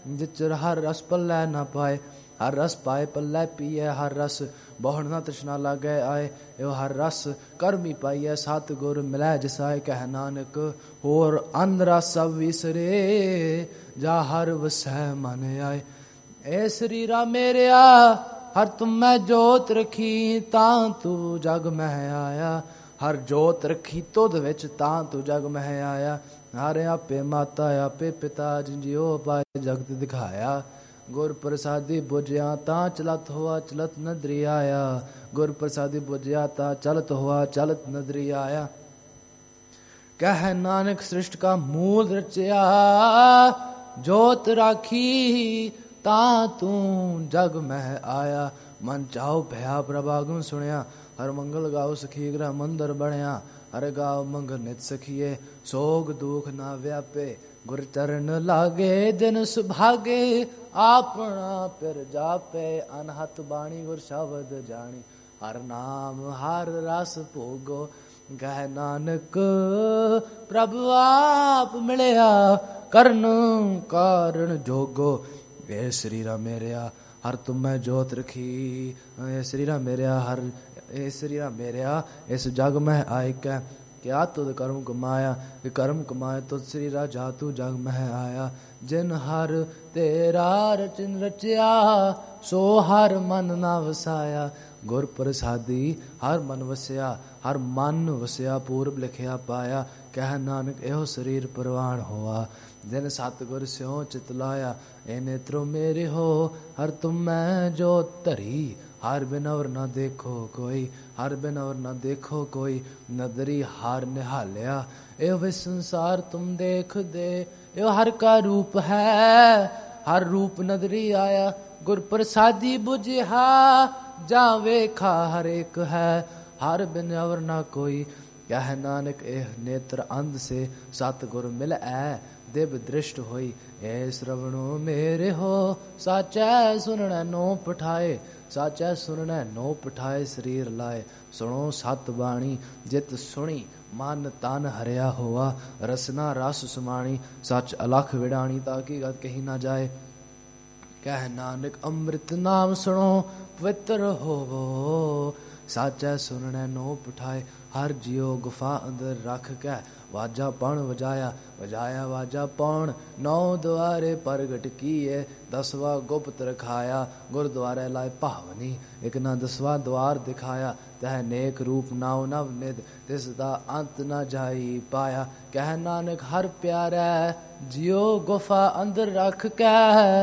जिचर हर रस पल्लै ना पाए, हर रस पाए पल्लै पिए, हर रस बहुड़ ना तृष्णा लागे आए। यो हर रस करमी पाइए, सत गुर मिलै जिसाए। कह नानक होर अन रस सब विसरे, जा हर वसै मन आए। ए शरीरा मेरेया हर तुम मैं जोत रखी, तां तू जग मह आया। हर जोत रखी तुद विच, तां तू जग मह आया। हर आपे माता आपे पिता, जिंजियो पाए जगत दिखाया। गुर प्रसादी बुझिया तां चलत हुआ, चलत नदरी आया। गुर प्रसादी बुझिया तां चलत हुआ, चलत नदरी आया। कह नानक सृष्ट का मूल रचया, जोत राखी तां तू जग मह आया। मन चाहो भया प्रभागुन सुनया, हर मंगल गाओ सखी ग्रह मंदिर बनया। हर गाओ मंगल नित सखिए, सोग दुख ना व्यापे। गुर चरण लागे दिन सुभागे, आपना पिर जापे। अनहत बाणी गुर शब्द जानी, हर नाम हर रस भोगो। कह नानक प्रभु आप मिलया, करन कारण जोगो। ए शरीरा मेरेया हर तुम मैं जोत रखी, ए शरीरा मेरेया हर ए शरीरा मेरेया इस जग में आए कै। क्या तुद कर्म कमाया, कि कर्म कमाए तुद शरीरा जा तू जग में आया। जिन हर तेरा रचन रचया, सो हर मन ना वसाया। गुर प्रसादी हर मन वसया, हर मन वसया पूर्व लिखया पाया। कह नानक एहो शरीर परवान होआ, जिन सतगुर स्यों चित लाया। ए नेत्रो मेरे हो हर तुम मैं जो धरी, हर बिन और न देखो कोई, हर बिन और न देखो कोई। नदरी हार निहालिया, एहो वे संसार तुम देख दे। एहो हर का रूप है, हर रूप नदरी आया। गुर प्रसादी बुझिया, जा वेखा हर एक है, हर बिन और न कोई। कह नानक एह नेत्र अंध से, सतगुर मिल ऐ दिव दृष्ट होई। ए श्रवणो मेरे हो, साचै सुनने नो पठाए। साचै सुनने नो पठाए, शरीर लाए। सुनो सत बाणी, जित सुनी मन तन हरिया होआ। रसना रस समाणी, सच अलख विडाणी, ताकि गत कही ना जाए। कह नानक अमृत नाम सुनो, पवित्र होवो। साचै सुनने नो पठाए, हर जियो गुफा अंदर रख कै। वाजा पण वजाया, वजाया वाजा पण। नौ द्वारे प्रगट किए, 10वां गुप्त रखाया। गुरुद्वारे लाए भावनी, एक ना 10वां द्वार दिखाया। तह नेक रूप नाव नव निध, तिसदा अंत न जाई पाया। कह नानक हर प्यारा, जियो गुफा अंदर रख कै।